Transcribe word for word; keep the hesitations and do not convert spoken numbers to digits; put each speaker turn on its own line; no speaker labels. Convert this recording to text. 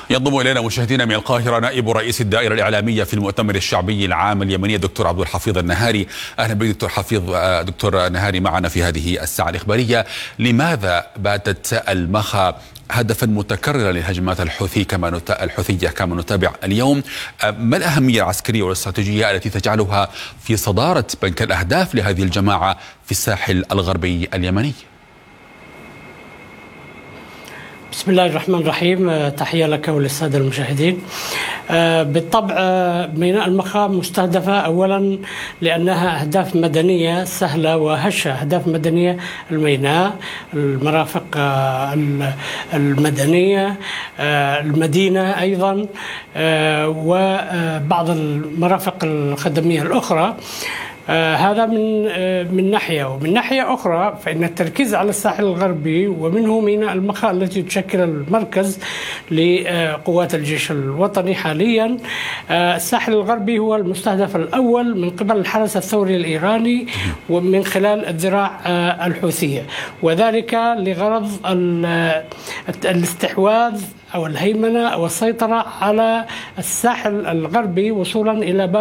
ينضم إلينا مشاهدينا من القاهرة نائب رئيس الدائرة الإعلامية في المؤتمر الشعبي العام اليمني الدكتور عبد الحفيظ النهاري. أهلا بك دكتور حفيظ. دكتور نهاري معنا في هذه الساعة الإخبارية. لماذا باتت المخا هدفا متكررا للهجمات الحوثي كما نت... الحوثية كما نتابع اليوم؟ ما الأهمية العسكرية والاستراتيجية التي تجعلها في صدارة بنك الأهداف لهذه الجماعة في الساحل الغربي اليمني؟
بسم الله الرحمن الرحيم. تحية لك وللسادة المشاهدين. بالطبع ميناء المخا مستهدفة أولا لأنها أهداف مدنية سهلة وهشة، أهداف مدنية الميناء، المرافق المدنية، المدينة أيضا، وبعض المرافق الخدمية الأخرى. آه هذا من آه من ناحية، ومن ناحية أخرى فإن التركيز على الساحل الغربي ومنه ميناء المخا التي تشكل المركز لقوات الجيش الوطني حاليا. آه الساحل الغربي هو المستهدف الأول من قبل الحرس الثوري الإيراني ومن خلال الذراع آه الحوثية، وذلك لغرض الاستحواذ أو الهيمنة أو السيطرة على الساحل الغربي وصولا إلى